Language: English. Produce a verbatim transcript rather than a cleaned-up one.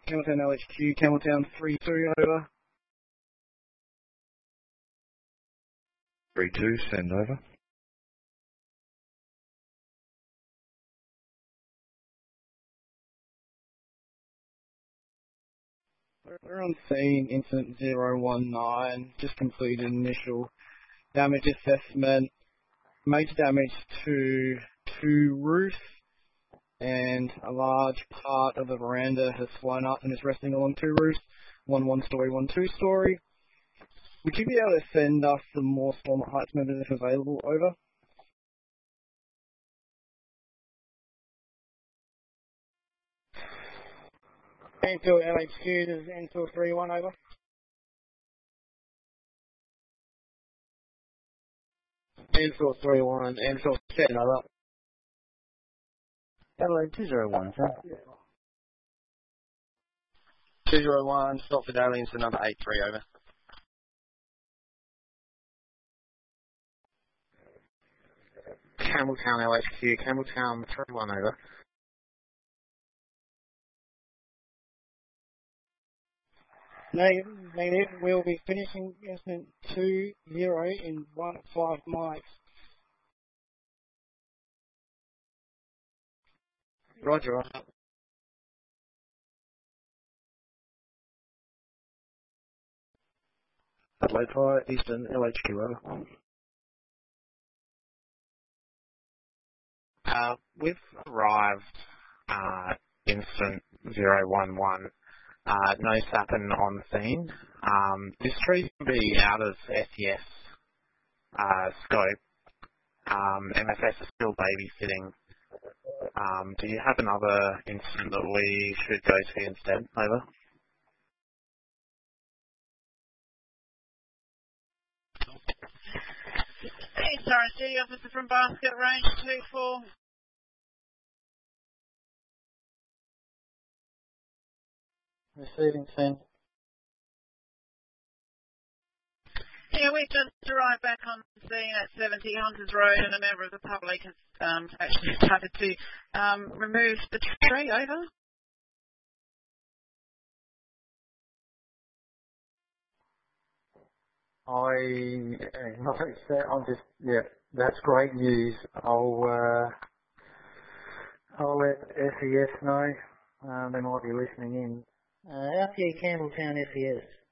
Campbelltown L H Q, Campbelltown three two, over. three two, send over. We're on scene, incident zero one nine, just completed initial damage assessment. Major damage to two roofs, and a large part of the veranda has flown up and is resting along two roofs, one one-story, one two-story. Would you be able to send us some more Stormont Heights members if available, over? Enfield L H Q, this is Enfield three one, over. Enfield three one, Enfield seven, over. Adelaide two zero one, sir. two zero one, Stopford Aliens to number eight three, over. Campbelltown L H Q, Campbelltown three one, over. Negative, negative. We'll be finishing incident two zero in one five mics. Roger. Adelaide Fire, Eastern L H Q, over. Uh, we've arrived, uh, incident zero one one. Uh, no sapping on scene. Um, this tree can be out of S E S uh, scope. Um, M F S is still babysitting. Um, do you have another incident that we should go to instead? Over. Hey, sorry, City Officer from Basket Range two four. Receiving scene. Yeah, we've just arrived back on scene at seventy Hunters Road, and a member of the public has um, actually started to um, remove the tree, over. I, nothing, I'm just, yeah, that's great news. I'll, uh, I'll let S E S know. Uh, they might be listening in. Uh, L P Campbelltown S E S.